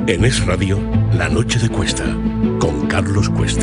En Es Radio, La Noche de Cuesta, con Carlos Cuesta.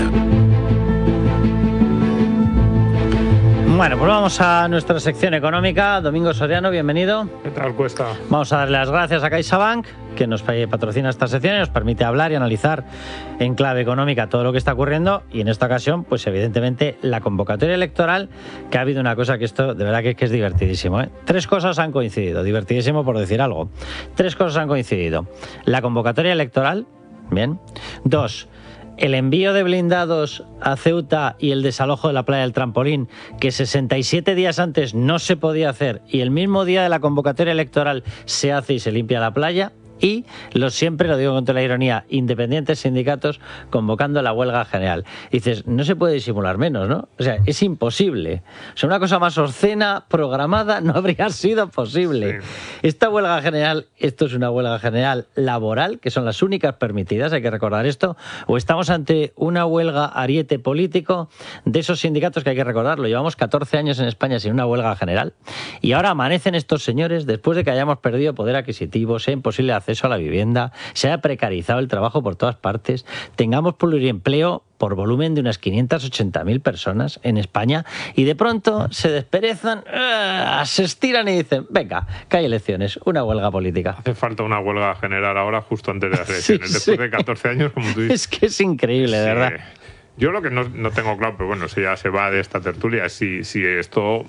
Bueno, pues vamos a nuestra sección económica. Domingo Soriano, bienvenido. ¿Qué tal, Cuesta? Vamos a darle las gracias a CaixaBank, que nos patrocina esta sección y nos permite hablar y analizar en clave económica todo lo que está ocurriendo. Y en esta ocasión, pues evidentemente, la convocatoria electoral, que ha habido una cosa que esto de verdad que es divertidísimo, ¿eh? Tres cosas han coincidido, divertidísimo por decir algo. Tres cosas han coincidido. La convocatoria electoral, bien. Dos, el envío de blindados a Ceuta y el desalojo de la playa del Trampolín, que 67 días antes no se podía hacer y el mismo día de la convocatoria electoral se hace y se limpia la playa. Y los siempre, lo digo con toda la ironía, independientes sindicatos convocando la huelga general. Y dices, no se puede disimular menos, ¿no? O sea, es imposible. O sea, una cosa más obscena, programada, no habría sido posible. Sí. Esta huelga general, esto es una huelga general laboral, que son las únicas permitidas, hay que recordar esto, o estamos ante una huelga ariete político de esos sindicatos que hay que recordarlo. Llevamos 14 años en España sin una huelga general y ahora amanecen estos señores después de que hayamos perdido poder adquisitivo, sea imposible acceso a la vivienda, se haya precarizado el trabajo por todas partes, tengamos pluriempleo por volumen de unas 580.000 personas en España y de pronto se desperezan, se estiran y dicen, venga, que hay elecciones, una huelga política. Hace falta una huelga general ahora justo antes de las elecciones, después de 14 años, como tú dices. Es que es increíble, de verdad. Yo lo que no tengo claro, pero bueno, si ya se va de esta tertulia, es si esto,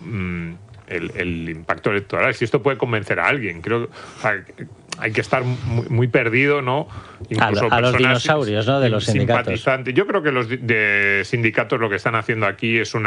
el impacto electoral, si esto puede convencer a alguien. Creo que hay que estar muy perdido, ¿no? Incluso a los dinosaurios, ¿no? De los sindicatos. Yo creo que los de sindicatos lo que están haciendo aquí es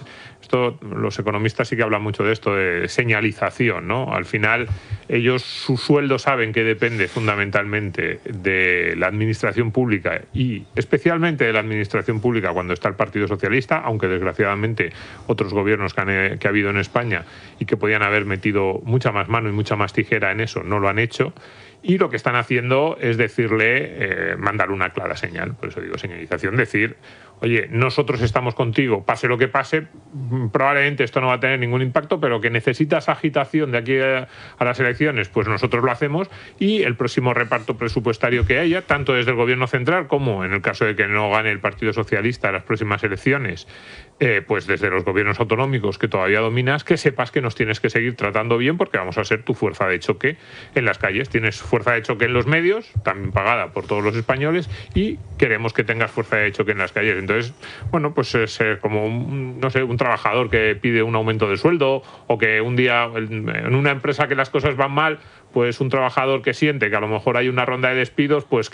esto, los economistas sí que hablan mucho de esto, de señalización, ¿no? Al final, ellos, su sueldo saben que depende fundamentalmente de la administración pública y especialmente de la administración pública cuando está el Partido Socialista, aunque desgraciadamente otros gobiernos que ha habido en España y que podían haber metido mucha más mano y mucha más tijera en eso, no lo han hecho. Y lo que están haciendo es decirle, mandar una clara señal, por eso digo señalización, decir, oye, nosotros estamos contigo, pase lo que pase, probablemente esto no va a tener ningún impacto, pero que necesitas agitación de aquí a las elecciones, pues nosotros lo hacemos y el próximo reparto presupuestario que haya, tanto desde el gobierno central como en el caso de que no gane el Partido Socialista las próximas elecciones, pues desde los gobiernos autonómicos que todavía dominas, que sepas que nos tienes que seguir tratando bien porque vamos a ser tu fuerza de choque en las calles. Tienes fuerza de choque en los medios, también pagada por todos los españoles, y queremos que tengas fuerza de choque en las calles. Entonces, bueno, pues es como un trabajador que pide un aumento de sueldo, o que un día en una empresa que las cosas van mal, pues un trabajador que siente que a lo mejor hay una ronda de despidos, pues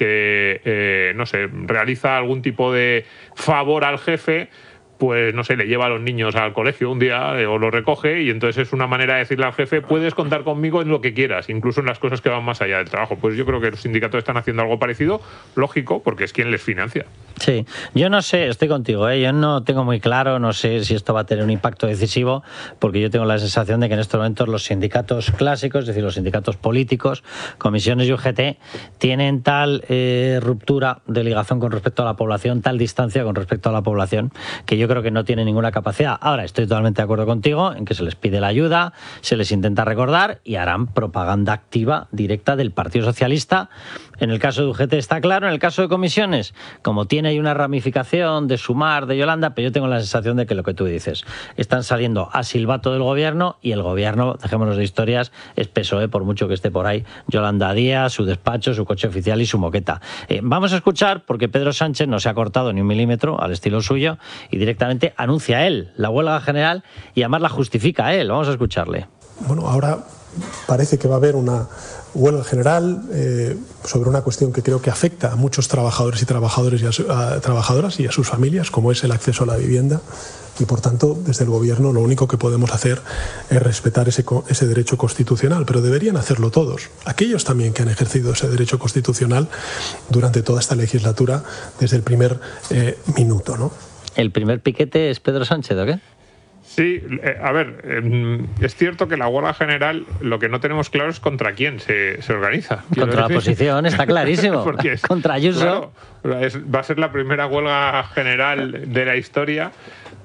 que, realiza algún tipo de favor al jefe, pues no sé, le lleva a los niños al colegio un día o lo recoge, y entonces es una manera de decirle al jefe, puedes contar conmigo en lo que quieras, incluso en las cosas que van más allá del trabajo. Pues yo creo que los sindicatos están haciendo algo parecido, lógico, porque es quien les financia. Sí, yo no sé, estoy contigo, yo no tengo muy claro, no sé si esto va a tener un impacto decisivo, porque yo tengo la sensación de que en estos momentos los sindicatos clásicos, es decir, los sindicatos políticos, comisiones y UGT, tienen tal ruptura de ligación con respecto a la población, tal distancia con respecto a la población, que yo creo que no tienen ninguna capacidad. Ahora, estoy totalmente de acuerdo contigo en que se les pide la ayuda, se les intenta recordar y harán propaganda activa directa del Partido Socialista. En el caso de UGT está claro, en el caso de comisiones, como tiene ahí una ramificación de Sumar, de Yolanda, pero yo tengo la sensación de que lo que tú dices, están saliendo a silbato del gobierno, y el gobierno, dejémonos de historias, es PSOE, por mucho que esté por ahí Yolanda Díaz, su despacho, su coche oficial y su moqueta. Vamos a escuchar, porque Pedro Sánchez no se ha cortado ni un milímetro al estilo suyo y directamente anuncia él la huelga general y además la justifica él. Vamos a escucharle. Bueno, ahora parece que va a haber una huelga general sobre una cuestión que creo que afecta a muchos trabajadores y trabajadoras y a sus familias, como es el acceso a la vivienda. Y por tanto, desde el gobierno lo único que podemos hacer es respetar ese derecho constitucional, pero deberían hacerlo todos, aquellos también que han ejercido ese derecho constitucional durante toda esta legislatura desde el primer minuto, ¿no? ¿El primer piquete es Pedro Sánchez o qué? Sí, a ver, es cierto que la huelga general, lo que no tenemos claro es contra quién se organiza. Contra la oposición, está clarísimo. Contra Ayuso. Claro, va a ser la primera huelga general de la historia,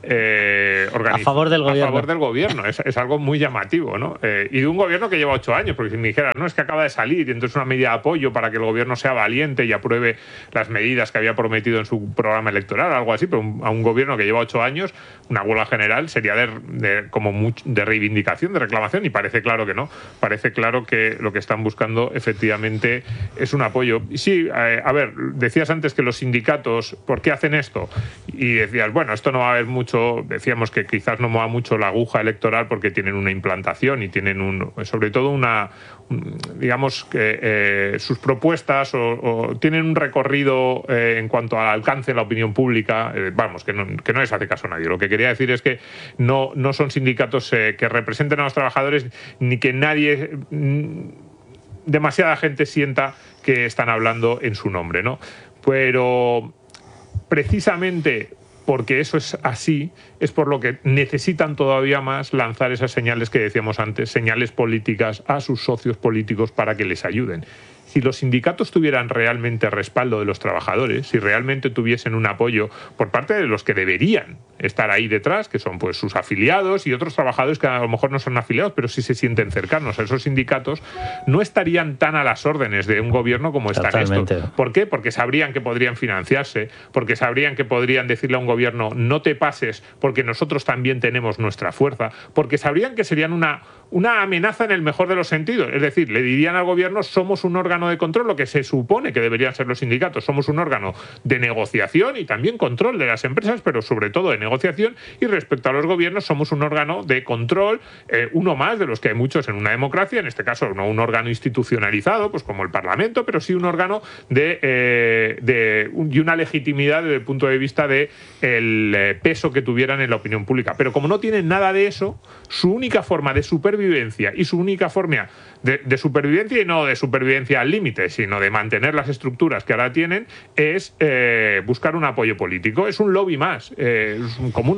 a favor del gobierno. A favor del gobierno. Es algo muy llamativo, ¿no? Y de un gobierno que lleva 8 años, porque si me dijeras, no, es que acaba de salir y entonces una medida de apoyo para que el gobierno sea valiente y apruebe las medidas que había prometido en su programa electoral, algo así, pero a un gobierno que lleva 8 años, una huelga general sería de reivindicación, de reclamación, y parece claro que no. Parece claro que lo que están buscando efectivamente es un apoyo. Y sí, a ver, decías antes que los sindicatos, ¿por qué hacen esto? Y decías, bueno, esto no va a haber mucho, decíamos que quizás no mueva mucho la aguja electoral porque tienen una implantación y tienen sobre todo digamos que sus propuestas o tienen un recorrido en cuanto al alcance de la opinión pública, vamos, que no les hace caso a nadie. Lo que quería decir es que no son sindicatos que representen a los trabajadores, ni que nadie, demasiada gente sienta que están hablando en su nombre, ¿no? Pero precisamente porque eso es así, es por lo que necesitan todavía más lanzar esas señales que decíamos antes, señales políticas a sus socios políticos para que les ayuden. Si los sindicatos tuvieran realmente respaldo de los trabajadores, si realmente tuviesen un apoyo por parte de los que deberían estar ahí detrás, que son pues sus afiliados y otros trabajadores que a lo mejor no son afiliados, pero sí se sienten cercanos a esos sindicatos, no estarían tan a las órdenes de un gobierno como están estos. ¿Por qué? Porque sabrían que podrían financiarse, porque sabrían que podrían decirle a un gobierno, no te pases, porque nosotros también tenemos nuestra fuerza, porque sabrían que serían una amenaza en el mejor de los sentidos. Es decir, le dirían al gobierno, somos un órgano de control, lo que se supone que deberían ser los sindicatos, somos un órgano de negociación y también control de las empresas, pero sobre todo de negociación, y respecto a los gobiernos somos un órgano de control, uno más de los que hay muchos en una democracia, en este caso no un órgano institucionalizado, pues como el Parlamento, pero sí un órgano y una legitimidad desde el punto de vista de el peso que tuvieran en la opinión pública. Pero como no tienen nada de eso, su única forma de supervivencia y su única forma de supervivencia, y no de supervivencia al límite, sino de mantener las estructuras que ahora tienen, es buscar un apoyo político. Es un lobby más, es como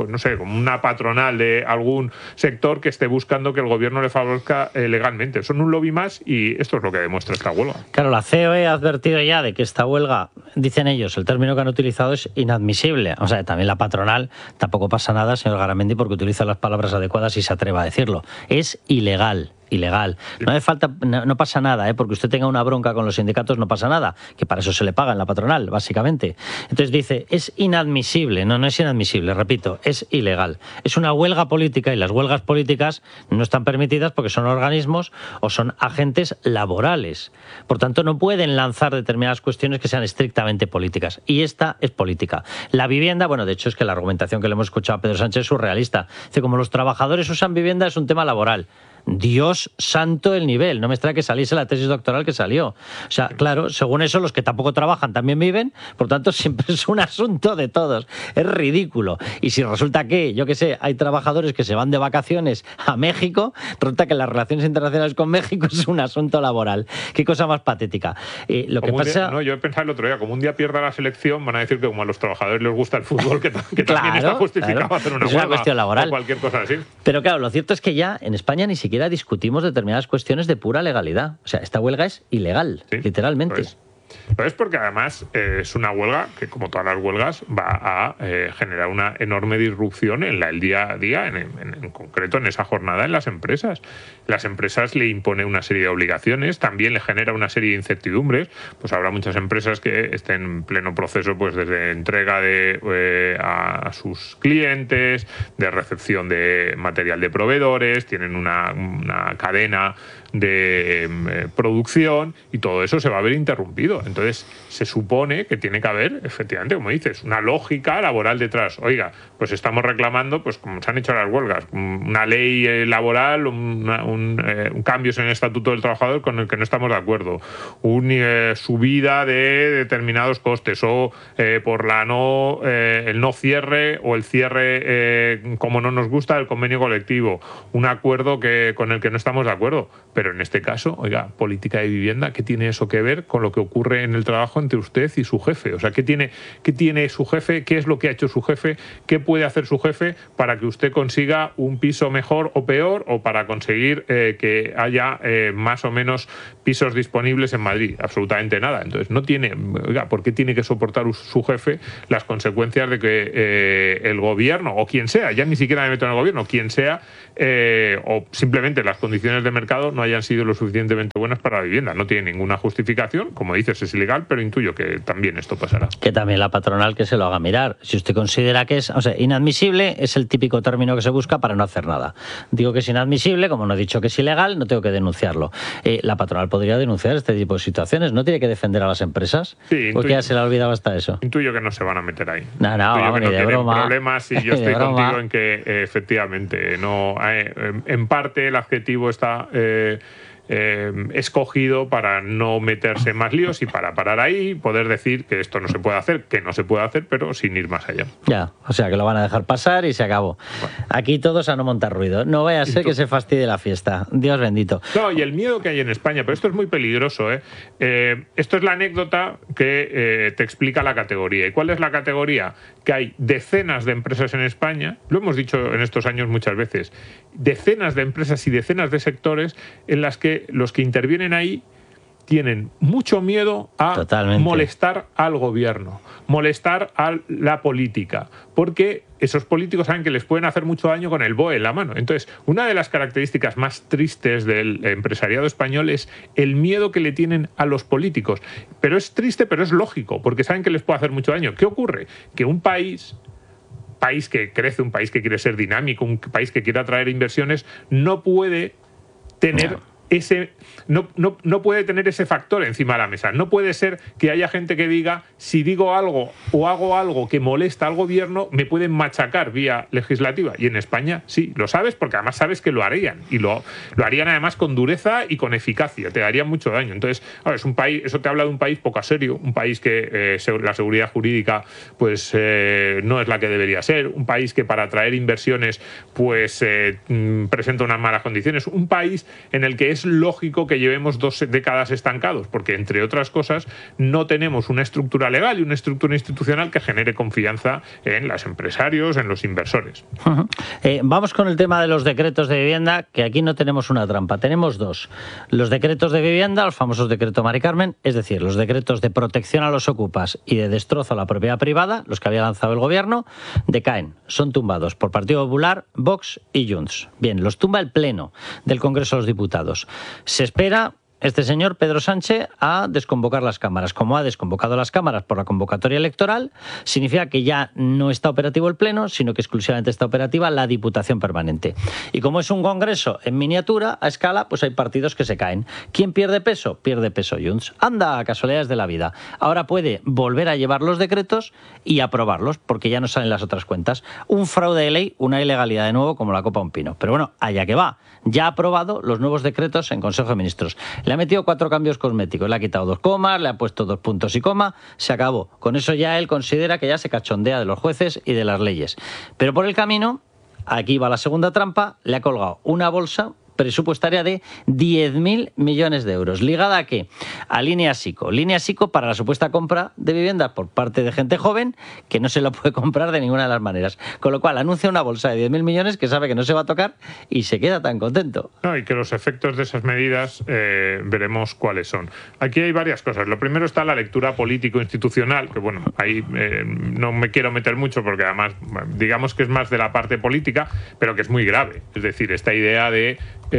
una patronal de algún sector que esté buscando que el gobierno le favorezca legalmente. Son un lobby más y esto es lo que demuestra esta huelga. Claro, la COE ha advertido ya de que esta huelga, dicen ellos, el término que han utilizado es inadmisible. O sea, también la patronal, tampoco pasa nada, señor Garamendi, porque utiliza las palabras adecuadas y se atreva a decirlo. Es ilegal. No hace falta, no pasa nada, porque usted tenga una bronca con los sindicatos, no pasa nada, que para eso se le paga en la patronal, básicamente. Entonces dice, es inadmisible. No es inadmisible, repito, es ilegal. Es una huelga política y las huelgas políticas no están permitidas porque son organismos o son agentes laborales. Por tanto, no pueden lanzar determinadas cuestiones que sean estrictamente políticas. Y esta es política. La vivienda, bueno, de hecho es que la argumentación que le hemos escuchado a Pedro Sánchez es surrealista. Dice, como los trabajadores usan vivienda, es un tema laboral. Dios santo el nivel, no me extrae que saliese la tesis doctoral que salió. O sea, claro, según eso los que tampoco trabajan también viven, por tanto siempre es un asunto de todos. Es ridículo. Y si resulta que, yo qué sé, hay trabajadores que se van de vacaciones a México, resulta que las relaciones internacionales con México es un asunto laboral. Qué cosa más patética. Lo que pasa... yo he pensado el otro día, como un día pierda la selección, van a decir que como a los trabajadores les gusta el fútbol, que también está justificado hacer una huelga, cuestión laboral. O cualquier cosa así. Pero claro, lo cierto es que ya en España ni siquiera discutimos determinadas cuestiones de pura legalidad. O sea, esta huelga es ilegal, sí, literalmente. Pero es porque además es una huelga que, como todas las huelgas, va a generar una enorme disrupción en el día a día, en concreto en esa jornada en las empresas. Las empresas le imponen una serie de obligaciones, también le genera una serie de incertidumbres. Pues habrá muchas empresas que estén en pleno proceso, pues desde entrega a sus clientes, de recepción de material de proveedores, tienen una cadena de producción y todo eso se va a ver interrumpido. Entonces se supone que tiene que haber, efectivamente, como dices, una lógica laboral detrás. Oiga, pues estamos reclamando, pues como se han hecho las huelgas, una ley laboral, cambios en el Estatuto del Trabajador con el que no estamos de acuerdo, subida de determinados costes o por el no cierre o el cierre como no nos gusta el convenio colectivo, un acuerdo con el que no estamos de acuerdo. Pero en este caso, oiga, política de vivienda, ¿qué tiene eso que ver con lo que ocurre en el trabajo entre usted y su jefe? O sea, ¿qué tiene su jefe? ¿Qué es lo que ha hecho su jefe? ¿Qué puede hacer su jefe para que usted consiga un piso mejor o peor, o para conseguir que haya más o menos pisos disponibles en Madrid, absolutamente nada. Entonces no tiene, oiga, ¿por qué tiene que soportar su jefe las consecuencias de que el gobierno, o quien sea, ya ni siquiera me meto en el gobierno, quien sea, o simplemente las condiciones de mercado no hayan sido lo suficientemente buenas para la vivienda? No tiene ninguna justificación, como dices, es ilegal, pero intuyo que también esto pasará. Que también la patronal que se lo haga mirar. Si usted considera que es, o sea, inadmisible, es el típico término que se busca para no hacer nada. Digo que es inadmisible, como no he dicho que es ilegal, no tengo que denunciarlo. La patronal podría denunciar este tipo de situaciones, no tiene que defender a las empresas, sí, porque ya se le ha olvidado hasta eso. Intuyo que no se van a meter ahí. No, vamos, ni de broma. Problemas, y yo estoy contigo en que efectivamente no, en parte el adjetivo está escogido para no meterse en más líos y para parar ahí, poder decir que esto no se puede hacer, que no se puede hacer, pero sin ir más allá. Ya, o sea que lo van a dejar pasar y se acabó. Bueno. Aquí todos a no montar ruido. No vaya a ser que se fastidie la fiesta. Dios bendito. No, y el miedo que hay en España, pero esto es muy peligroso, esto es la anécdota que te explica la categoría. ¿Y cuál es la categoría? Que hay decenas de empresas en España, lo hemos dicho en estos años muchas veces, decenas de empresas y decenas de sectores en las que los que intervienen ahí tienen mucho miedo a Totalmente. molestar al gobierno, molestar a la política, porque esos políticos saben que les pueden hacer mucho daño con el BOE en la mano. Entonces, una de las características más tristes del empresariado español es el miedo que le tienen a los políticos. Pero es triste, pero es lógico, porque saben que les puede hacer mucho daño. ¿Qué ocurre? Que un país que crece, un país que quiere ser dinámico, un país que quiere atraer inversiones, no puede tener no puede tener ese factor encima de la mesa. No puede ser que haya gente que diga, si digo algo o hago algo que molesta al gobierno, me pueden machacar vía legislativa. Y en España sí, lo sabes, porque además sabes que lo harían. Y lo harían además con dureza y con eficacia. Te darían mucho daño. Entonces, es un país, eso te habla de un país poco serio, un país que la seguridad jurídica pues no es la que debería ser, un país que para atraer inversiones pues presenta unas malas condiciones, un país en el que es lógico que llevemos 2 décadas estancados, porque entre otras cosas no tenemos una estructura legal y una estructura institucional que genere confianza en los empresarios, en los inversores. Vamos con el tema de los decretos de vivienda, que aquí no tenemos una trampa, tenemos 2. Los decretos de vivienda, los famosos decretos Mari Carmen, es decir, los decretos de protección a los ocupas y de destrozo a la propiedad privada, los que había lanzado el gobierno, decaen, son tumbados por Partido Popular, Vox y Junts. Bien, los tumba el Pleno del Congreso de los Diputados. Se espera este señor Pedro Sánchez a desconvocar las cámaras. Como ha desconvocado las cámaras por la convocatoria electoral, significa que ya no está operativo el Pleno, sino que exclusivamente está operativa la Diputación Permanente. Y como es un congreso en miniatura, a escala, pues hay partidos que se caen. ¿Quién pierde peso? Pierde peso Junts. Anda, casualidades de la vida. Ahora puede volver a llevar los decretos y aprobarlos, porque ya no salen las otras cuentas. Un fraude de ley, una ilegalidad de nuevo, como la copa a un pino. Pero bueno, allá que va. Ya ha aprobado los nuevos decretos en Consejo de Ministros. Le ha metido 4 cambios cosméticos, le ha quitado 2 comas, le ha puesto 2 puntos y coma, se acabó. Con eso ya él considera que ya se cachondea de los jueces y de las leyes. Pero por el camino, aquí va la segunda trampa, le ha colgado una bolsa presupuestaria de 10.000 millones de euros. ¿Ligada a qué? A Línea Sico. Línea Sico para la supuesta compra de viviendas por parte de gente joven que no se lo puede comprar de ninguna de las maneras. Con lo cual anuncia una bolsa de 10.000 millones que sabe que no se va a tocar y se queda tan contento. No, y que los efectos de esas medidas veremos cuáles son. Aquí hay varias cosas. Lo primero está la lectura político-institucional, que bueno, ahí no me quiero meter mucho porque además digamos que es más de la parte política, pero que es muy grave. Es decir, esta idea de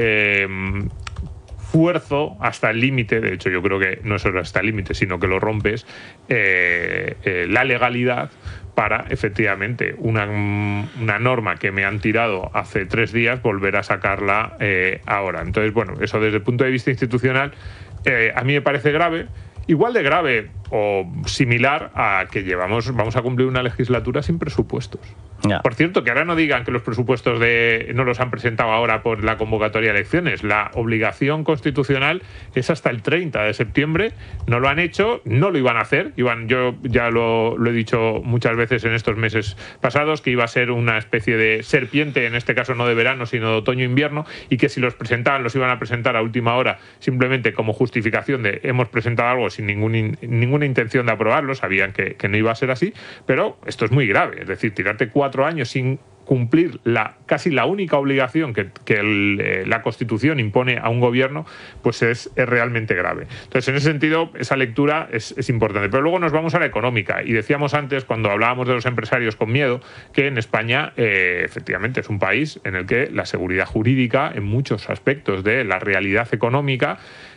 fuerzo hasta el límite, de hecho yo creo que no es hasta el límite, sino que lo rompes, la legalidad para efectivamente una norma que me han tirado hace 3 días volver a sacarla ahora. Entonces, bueno, eso desde el punto de vista institucional a mí me parece grave. Igual de grave o similar a que vamos a cumplir una legislatura sin presupuestos. Yeah. Por cierto, que ahora no digan que los presupuestos no los han presentado ahora por la convocatoria de elecciones. La obligación constitucional es hasta el 30 de septiembre. No lo han hecho, no lo iban a hacer. Yo ya lo he dicho muchas veces en estos meses pasados, que iba a ser una especie de serpiente, en este caso no de verano, sino de otoño-invierno, y que si los presentaban, los iban a presentar a última hora, simplemente como justificación de hemos presentado algo sin ninguna intención de aprobarlo. Sabían que no iba a ser así, pero esto es muy grave. Es decir, tirarte 4 años sin cumplir casi la única obligación que la Constitución impone a un gobierno, pues es realmente grave. Entonces, en ese sentido, esa lectura es importante. Pero luego nos vamos a la económica. Y decíamos antes, cuando hablábamos de los empresarios con miedo, que en España, efectivamente, es un país en el que la seguridad jurídica, en muchos aspectos de la realidad económica,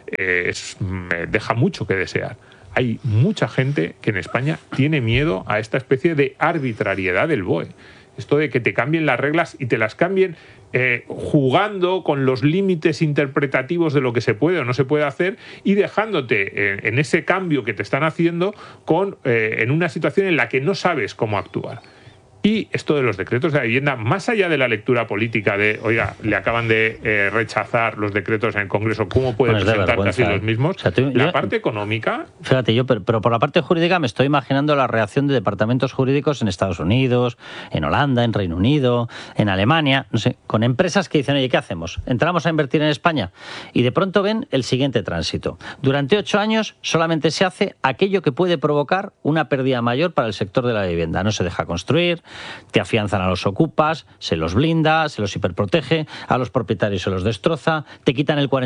deja mucho que desear. Hay mucha gente que en España tiene miedo a esta especie de arbitrariedad del BOE. Esto de que te cambien las reglas y te las cambien jugando con los límites interpretativos de lo que se puede o no se puede hacer y dejándote en ese cambio que te están haciendo en una situación en la que no sabes cómo actuar. Y esto de los decretos de la vivienda, más allá de la lectura política de, oiga, le acaban de rechazar los decretos en el Congreso, ¿cómo puede presentar casi los mismos? O sea, la parte económica... Fíjate, pero por la parte jurídica me estoy imaginando la reacción de departamentos jurídicos en Estados Unidos, en Holanda, en Reino Unido, en Alemania, no sé, con empresas que dicen, oye, ¿qué hacemos? ¿Entramos a invertir en España? Y de pronto ven el siguiente tránsito. Durante 8 años solamente se hace aquello que puede provocar una pérdida mayor para el sector de la vivienda. No se deja construir, te afianzan a los ocupas, se los blinda, se los hiperprotege, a los propietarios se los destroza, te quitan el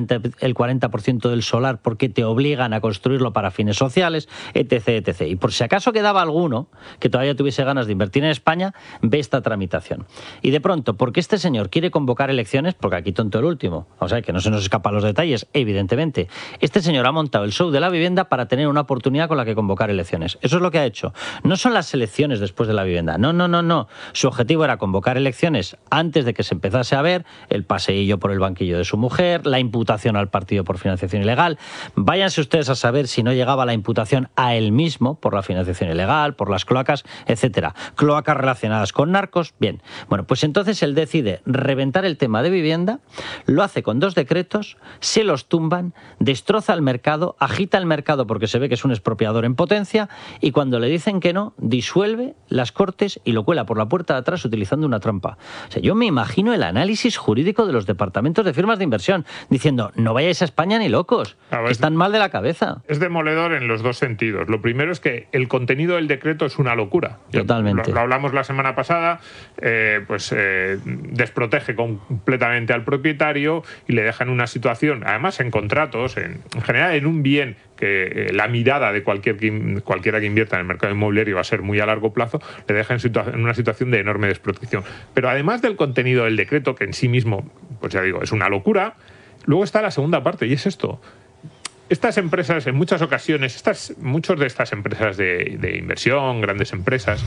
40% del solar porque te obligan a construirlo para fines sociales, etc., etc. Y por si acaso quedaba alguno que todavía tuviese ganas de invertir en España, ve esta tramitación. Y de pronto, porque este señor quiere convocar elecciones, porque aquí tonto el último, o sea, que no se nos escapan los detalles, evidentemente, este señor ha montado el show de la vivienda para tener una oportunidad con la que convocar elecciones. Eso es lo que ha hecho. No son las elecciones después de la vivienda, no. Su objetivo era convocar elecciones antes de que se empezase a ver el paseillo por el banquillo de su mujer, la imputación al partido por financiación ilegal. Váyanse ustedes a saber si no llegaba la imputación a él mismo por la financiación ilegal, por las cloacas, etcétera. Cloacas relacionadas con narcos. Bien, bueno, pues entonces él decide reventar el tema de vivienda, lo hace con 2 decretos, se los tumban, destroza el mercado, agita el mercado porque se ve que es un expropiador en potencia y cuando le dicen que no, disuelve las Cortes y lo cuela por la puerta de atrás utilizando una trampa. O sea, yo me imagino el análisis jurídico de los departamentos de firmas de inversión diciendo, no vayáis a España ni locos, que están mal de la cabeza. Es demoledor en los 2 sentidos. Lo primero es que el contenido del decreto es una locura. Totalmente. Lo hablamos la semana pasada, desprotege completamente al propietario y le deja en una situación, además en contratos, en general en un bien que la mirada de cualquiera que invierta en el mercado inmobiliario va a ser muy a largo plazo, le deja en una situación de enorme desprotección. Pero además del contenido del decreto, que en sí mismo, pues ya digo, es una locura, luego está la segunda parte, y es esto. Estas empresas, en muchas ocasiones, muchas de estas empresas de inversión, grandes empresas,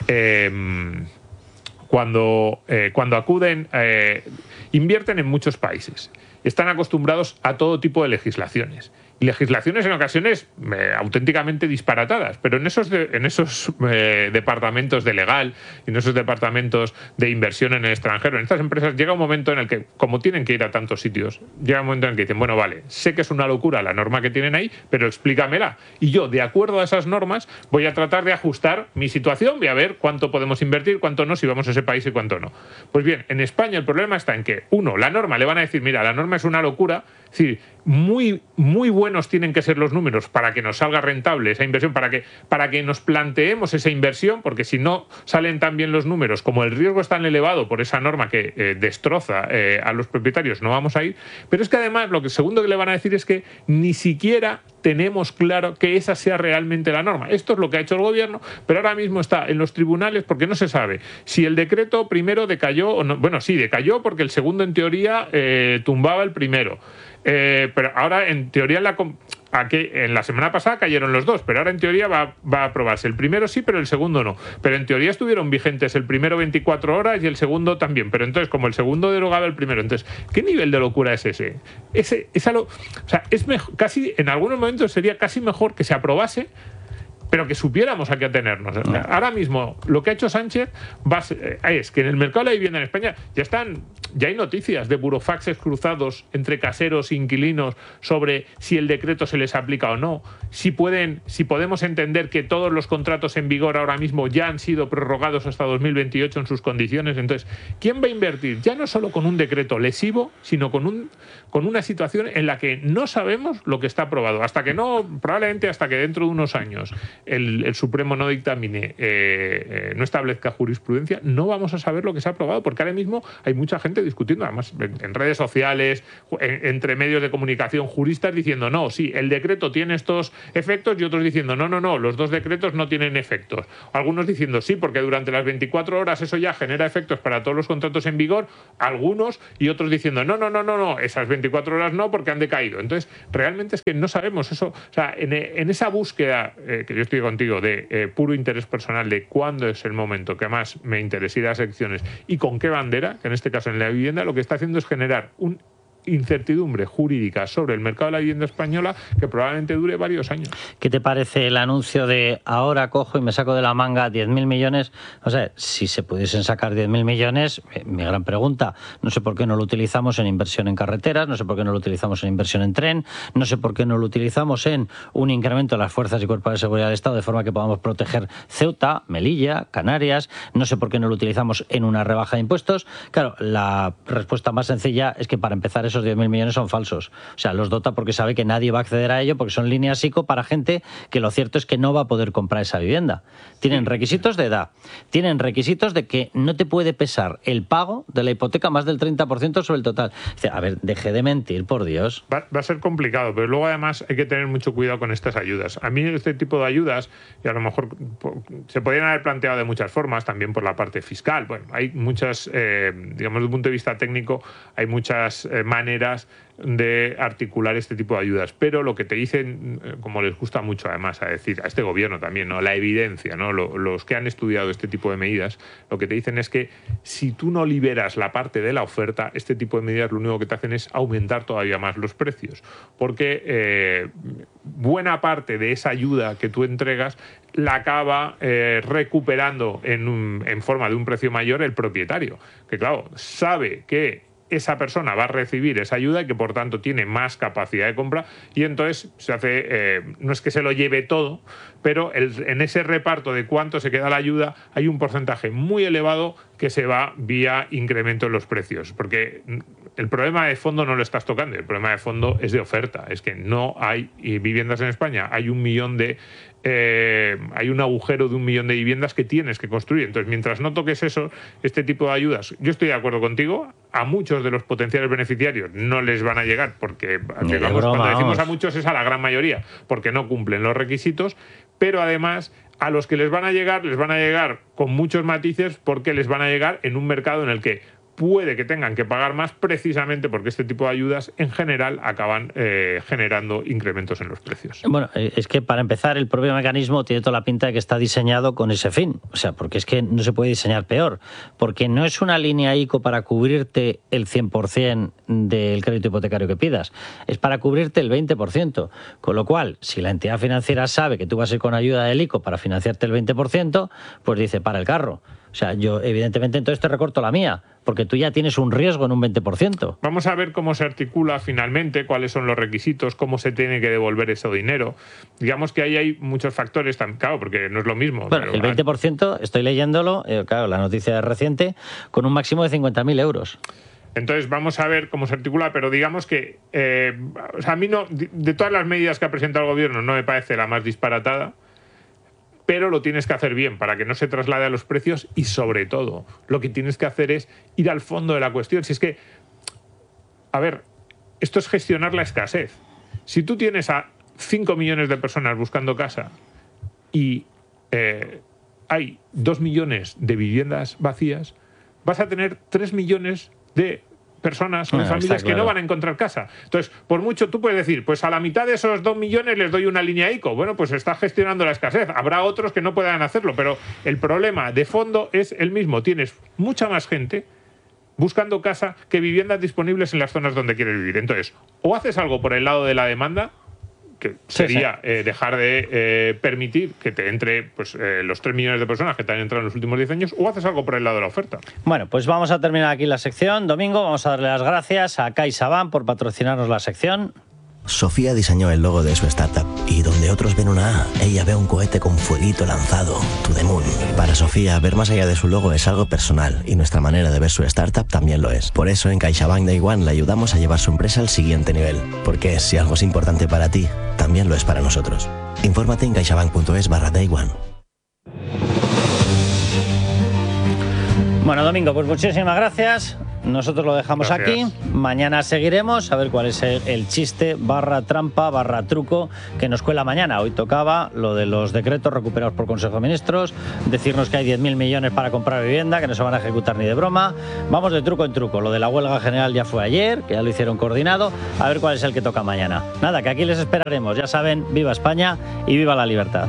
cuando acuden, invierten en muchos países. Están acostumbrados a todo tipo de legislaciones. Y legislaciones en ocasiones auténticamente disparatadas, pero en esos departamentos de legal, en esos departamentos de inversión en el extranjero, en estas empresas, llega un momento en el que, como tienen que ir a tantos sitios, llega un momento en el que dicen, bueno, vale, sé que es una locura la norma que tienen ahí, pero explícamela. Y yo, de acuerdo a esas normas, voy a tratar de ajustar mi situación, voy a ver cuánto podemos invertir, cuánto no, si vamos a ese país y cuánto no. Pues bien, en España el problema está en que, la norma, le van a decir, mira, la norma es una locura, es decir, muy buenos tienen que ser los números para que nos salga rentable esa inversión, para que nos planteemos esa inversión, porque si no salen tan bien los números, como el riesgo es tan elevado por esa norma que destroza a los propietarios, no vamos a ir. Pero es que además lo segundo que le van a decir es que ni siquiera tenemos claro que esa sea realmente la norma. Esto es lo que ha hecho el gobierno, pero ahora mismo está en los tribunales porque no se sabe si el decreto primero decayó o no. Bueno, sí, decayó porque el segundo en teoría tumbaba el primero. Pero ahora en teoría en la semana pasada cayeron los 2, pero ahora en teoría va a aprobarse. El primero sí, pero el segundo no. Pero en teoría estuvieron vigentes el primero 24 horas y el segundo también. Pero entonces, como el segundo derogaba el primero, entonces, ¿qué nivel de locura es ese? O sea, es mejor, casi, en algunos momentos sería casi mejor que se aprobase, pero que supiéramos a qué atenernos. Ahora mismo, lo que ha hecho Sánchez es que en el mercado de la vivienda en España ya están ya hay noticias de burofaxes cruzados entre caseros e inquilinos sobre si el decreto se les aplica o no, si podemos entender que todos los contratos en vigor ahora mismo ya han sido prorrogados hasta 2028 en sus condiciones. Entonces, ¿quién va a invertir? Ya no solo con un decreto lesivo, sino con una situación en la que no sabemos lo que está aprobado. Probablemente hasta que dentro de unos años el Supremo no dictamine, no establezca jurisprudencia, no vamos a saber lo que se ha aprobado, porque ahora mismo hay mucha gente discutiendo, además en redes sociales, entre medios de comunicación, juristas diciendo, no, sí, el decreto tiene estos efectos, y otros diciendo, no, los dos decretos no tienen efectos. Algunos diciendo, sí, porque durante las 24 horas eso ya genera efectos para todos los contratos en vigor, algunos, y otros diciendo, no, esas 24 horas no, porque han decaído. Entonces, realmente es que no sabemos eso. O sea, en esa búsqueda, que yo estoy contigo, de puro interés personal de cuándo es el momento que más me interesa ir a las elecciones y con qué bandera, que en este caso en la vivienda, lo que está haciendo es generar un incertidumbre jurídica sobre el mercado de la vivienda española que probablemente dure varios años. ¿Qué te parece el anuncio de ahora cojo y me saco de la manga 10.000 millones? O sea, si se pudiesen sacar 10.000 millones, mi gran pregunta, no sé por qué no lo utilizamos en inversión en carreteras, no sé por qué no lo utilizamos en inversión en tren, no sé por qué no lo utilizamos en un incremento de las fuerzas y cuerpos de seguridad del Estado de forma que podamos proteger Ceuta, Melilla, Canarias, no sé por qué no lo utilizamos en una rebaja de impuestos. Claro, la respuesta más sencilla es que para empezar esos 10.000 millones son falsos. O sea, los dota porque sabe que nadie va a acceder a ello, porque son líneas ICO para gente que lo cierto es que no va a poder comprar esa vivienda. Tienen requisitos de edad, tienen requisitos de que no te puede pesar el pago de la hipoteca más del 30% sobre el total. A ver, deje de mentir, por Dios. Va a ser complicado, pero luego además hay que tener mucho cuidado con estas ayudas. A mí este tipo de ayudas, y a lo mejor se podrían haber planteado de muchas formas, también por la parte fiscal. Bueno, hay muchas, digamos, desde un punto de vista técnico, hay muchas maneras de articular este tipo de ayudas, pero lo que te dicen, como les gusta mucho además a decir a este gobierno también, ¿no? La evidencia, ¿no? Los que han estudiado este tipo de medidas, lo que te dicen es que si tú no liberas la parte de la oferta, este tipo de medidas lo único que te hacen es aumentar todavía más los precios, porque buena parte de esa ayuda que tú entregas la acaba recuperando en forma de un precio mayor el propietario, que claro, sabe que esa persona va a recibir esa ayuda y que por tanto tiene más capacidad de compra, y entonces se hace, no es que se lo lleve todo, pero en ese reparto de cuánto se queda la ayuda hay un porcentaje muy elevado que se va vía incremento en los precios, porque el problema de fondo no lo estás tocando, el problema de fondo es de oferta, es que no hay viviendas en España, hay un agujero de 1 millón de viviendas que tienes que construir. Entonces, mientras no toques eso, este tipo de ayudas, yo estoy de acuerdo contigo, a muchos de los potenciales beneficiarios no les van a llegar, porque cuando decimos a muchos es a la gran mayoría, porque no cumplen los requisitos, pero además a los que les van a llegar con muchos matices, porque les van a llegar en un mercado en el que puede que tengan que pagar más, precisamente porque este tipo de ayudas en general acaban generando incrementos en los precios. Bueno, es que para empezar el propio mecanismo tiene toda la pinta de que está diseñado con ese fin, o sea, porque es que no se puede diseñar peor, porque no es una línea ICO para cubrirte el 100% del crédito hipotecario que pidas, es para cubrirte el 20%, con lo cual, si la entidad financiera sabe que tú vas a ir con ayuda del ICO para financiarte el 20%, pues dice, para el carro. O sea, yo evidentemente entonces te recorto la mía, porque tú ya tienes un riesgo en un 20%. Vamos a ver cómo se articula finalmente, cuáles son los requisitos, cómo se tiene que devolver ese dinero. Digamos que ahí hay muchos factores, claro, porque no es lo mismo. Bueno, pero el 20%, estoy leyéndolo, claro, la noticia es reciente, con un máximo de 50.000 euros. Entonces vamos a ver cómo se articula, pero digamos que o sea, a mí no, de todas las medidas que ha presentado el gobierno no me parece la más disparatada, pero lo tienes que hacer bien para que no se traslade a los precios, y sobre todo lo que tienes que hacer es ir al fondo de la cuestión. Si es que, a ver, esto es gestionar la escasez. Si tú tienes a 5 millones de personas buscando casa y hay 2 millones de viviendas vacías, vas a tener 3 millones de personas o de familias que no van a encontrar casa. Entonces, por mucho tú puedes decir, pues a la mitad de esos 2 millones les doy una línea ICO. Bueno, pues estás gestionando la escasez. Habrá otros que no puedan hacerlo, pero el problema de fondo es el mismo. Tienes mucha más gente buscando casa que viviendas disponibles en las zonas donde quieres vivir. Entonces, o haces algo por el lado de la demanda, que sería dejar de permitir que te entre pues, los 3 millones de personas que te han entrado en los últimos 10 años, o haces algo por el lado de la oferta. Bueno, pues vamos a terminar aquí la sección. Domingo, vamos a darle las gracias a CaixaBank por patrocinarnos la sección. Sofía diseñó el logo de su startup y donde otros ven una A, ella ve un cohete con fueguito lanzado, to the moon. Para Sofía, ver más allá de su logo es algo personal y nuestra manera de ver su startup también lo es. Por eso en CaixaBank Day One le ayudamos a llevar su empresa al siguiente nivel, porque si algo es importante para ti, también lo es para nosotros. Infórmate en caixabank.es/Day One. Bueno, Domingo, pues muchísimas gracias. Nosotros lo dejamos aquí. Mañana seguiremos a ver cuál es el chiste /trampa /truco que nos cuela mañana. Hoy tocaba lo de los decretos recuperados por Consejo de Ministros, decirnos que hay 10.000 millones para comprar vivienda, que no se van a ejecutar ni de broma. Vamos de truco en truco. Lo de la huelga general ya fue ayer, que ya lo hicieron coordinado. A ver cuál es el que toca mañana. Nada, que aquí les esperaremos. Ya saben, viva España y viva la libertad.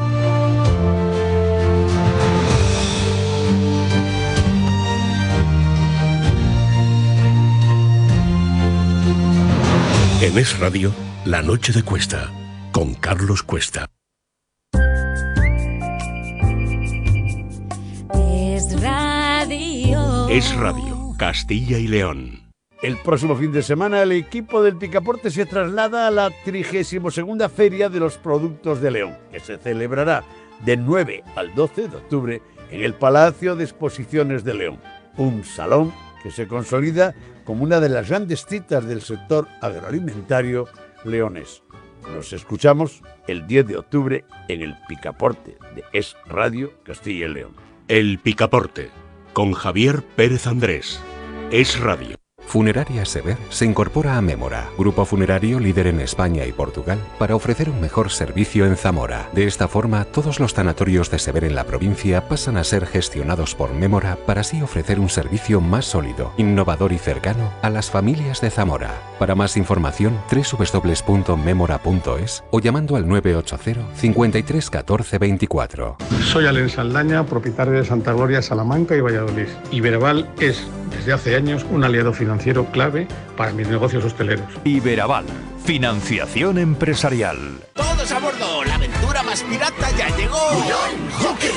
En Es Radio, La Noche de Cuesta, con Carlos Cuesta. Es Radio. Es Radio, Castilla y León. El próximo fin de semana el equipo del Picaporte se traslada a la 32ª Feria de los Productos de León, que se celebrará del 9 al 12 de octubre en el Palacio de Exposiciones de León, un salón que se consolida como una de las grandes citas del sector agroalimentario leonés. Nos escuchamos el 10 de octubre en el Picaporte de Es Radio Castilla y León. El Picaporte, con Javier Pérez Andrés. Es Radio. Funeraria Sever se incorpora a Mémora, grupo funerario líder en España y Portugal, para ofrecer un mejor servicio en Zamora. De esta forma, todos los tanatorios de Sever en la provincia pasan a ser gestionados por Mémora para así ofrecer un servicio más sólido, innovador y cercano a las familias de Zamora. Para más información, www.memora.es o llamando al 980 53 14 24. Soy Alen Saldaña, propietario de Santa Gloria, Salamanca y Valladolid. Iberaval es, desde hace años, un aliado financiero clave para mis negocios hosteleros. Iberaval, financiación empresarial. ¡Todos a bordo! ¡La aventura más pirata ya llegó!